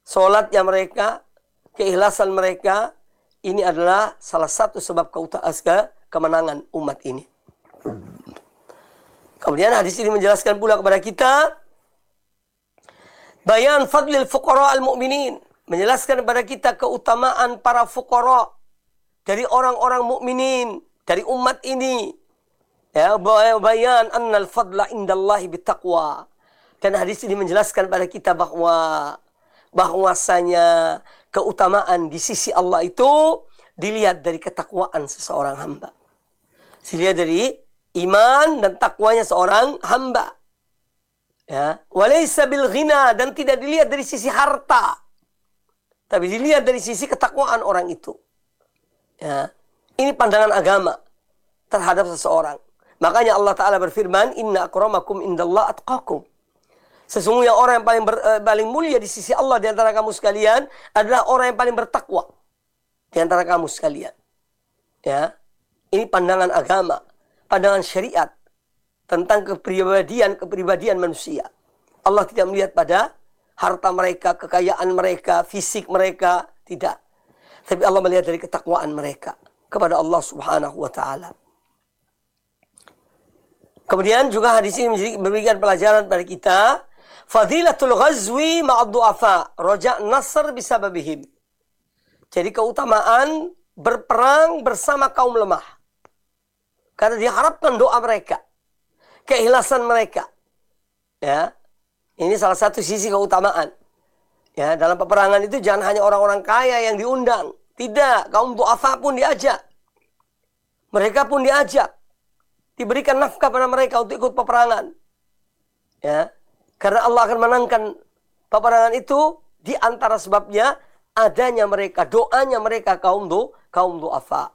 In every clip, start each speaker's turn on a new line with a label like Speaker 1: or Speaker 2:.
Speaker 1: Salatnya mereka, keikhlasan mereka, ini adalah salah satu sebab kemenangan umat ini. Kemudian hadis ini menjelaskan pula kepada kita bayan fadlil fuqara al-mu'minin, menjelaskan kepada kita keutamaan para fuqara dari orang-orang mukminin, dari umat ini. Ya, bayan annal fadla indallahi bittaqwa. Dan hadis ini menjelaskan kepada kita bahwasanya keutamaan di sisi Allah itu dilihat dari ketakwaan seseorang hamba. Dilihat dari iman dan takwanya seorang hamba. Ya, walaysa bil ghina, dan tidak dilihat dari sisi harta, tapi dilihat dari sisi ketakwaan orang itu. Ya, ini pandangan agama terhadap seseorang. Makanya Allah Ta'ala berfirman, inna akramakum indallah atqakum. Sesungguhnya orang yang paling mulia di sisi Allah di antara kamu sekalian adalah orang yang paling bertakwa di antara kamu sekalian. Ya, ini pandangan agama, pandangan syariat tentang kepribadian manusia. Allah tidak melihat pada harta mereka, kekayaan mereka, fisik mereka, tidak. Tapi Allah melihat dari ketakwaan mereka kepada Allah Subhanahu wa taala. Kemudian juga hadis ini memberikan pelajaran pada kita, fadilatul ghazwi ma'ad du'afa, roja' nasr bisababihim. Jadi keutamaan berperang bersama kaum lemah. Karena diharapkan doa mereka, keikhlasan mereka. Ya. Ini salah satu sisi keutamaan. Ya, dalam peperangan itu jangan hanya orang-orang kaya yang diundang. Tidak, kaum du'afa pun diajak. Mereka pun diajak. Diberikan nafkah pada mereka untuk ikut peperangan. Ya. Karena Allah akan menangkan peperangan itu di antara sebabnya adanya mereka, doanya mereka kaum du'afa.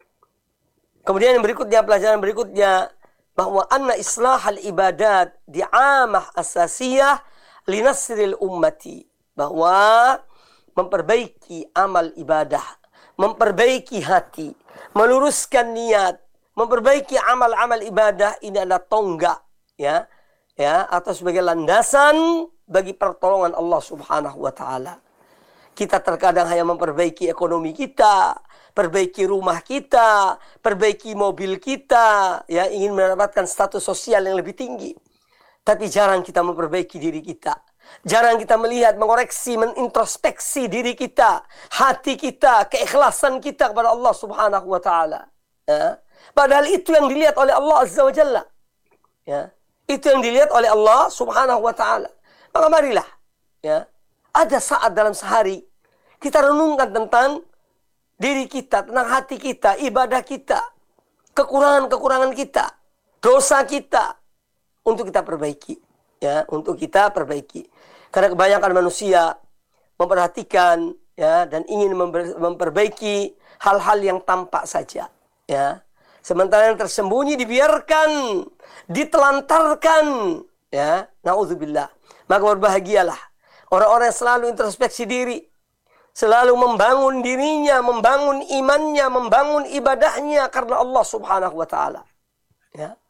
Speaker 1: Kemudian yang berikutnya, pelajaran berikutnya, bahwa anna islahal ibadat di'amah asasiyah linasril ummati. Bahwa memperbaiki amal ibadah, memperbaiki hati, meluruskan niat, memperbaiki amal-amal ibadah, ini adalah tonggak, ya, atau sebagai landasan bagi pertolongan Allah Subhanahu wa taala. Kita terkadang hanya memperbaiki ekonomi kita, perbaiki rumah kita, perbaiki mobil kita, ya, ingin mendapatkan status sosial yang lebih tinggi. Tapi jarang kita memperbaiki diri kita. Jarang kita melihat, mengoreksi, menintrospeksi diri kita, hati kita, keikhlasan kita kepada Allah Subhanahu wa taala. Ya. Padahal itu yang dilihat oleh Allah Azza wa Jalla. Ya. Itu yang dilihat oleh Allah Subhanahu wa taala. Maka marilah, ya, ada saat dalam sehari kita renungkan tentang diri kita, tentang hati kita, ibadah kita, kekurangan-kekurangan kita, dosa kita, untuk kita perbaiki, ya, untuk kita perbaiki. Karena kebanyakan manusia memperhatikan, ya, dan ingin memperbaiki hal-hal yang tampak saja, ya. Sementara yang tersembunyi dibiarkan, ditelantarkan, ya, naudzubillah. Maka berbahagialah orang-orang yang selalu introspeksi diri, selalu membangun dirinya, membangun imannya, membangun ibadahnya karena Allah Subhanahu wa taala. Ya.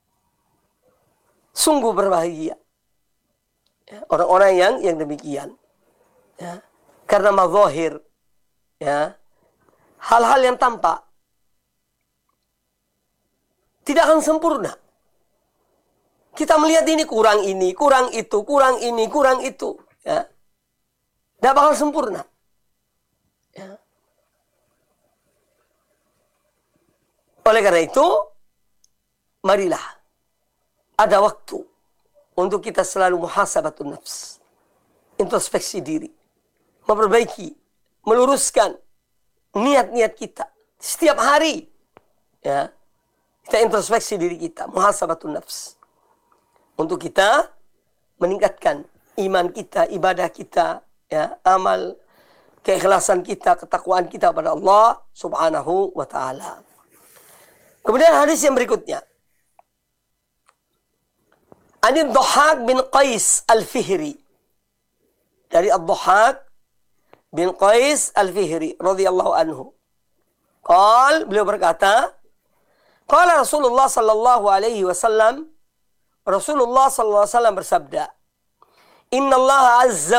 Speaker 1: Sungguh berbahagia, ya, orang-orang yang demikian. Ya. Karena mazahir, ya, hal-hal yang tampak tidak akan sempurna. Kita melihat ini, kurang itu, kurang ini, kurang itu, ya. Tidak bakal sempurna. Ya. Oleh karena itu, marilah ada waktu untuk kita selalu muhasabatun nafs, introspeksi diri, memperbaiki, meluruskan niat-niat kita setiap hari. Ya. Kita introspeksi diri kita, muhasabatun nafs, untuk kita meningkatkan iman kita, ibadah kita, ya, amal, keikhlasan kita, ketakwaan kita pada Allah Subhanahu wa taala. Kemudian hadis yang berikutnya, Ani Dhahhak bin Qais Al-Fihri, dari Ad-Dhahhak bin Qais Al-Fihri radhiyallahu anhu. Beliau berkata, qala Rasulullah sallallahu alaihi wasallam, Rasulullah sallallahu alaihi wasallam bersabda, Inna Allah azza